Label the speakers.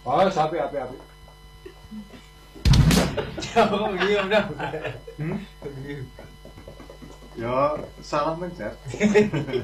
Speaker 1: Oh, sapi api.
Speaker 2: Jauh diem dah.
Speaker 3: Ya salah mencet.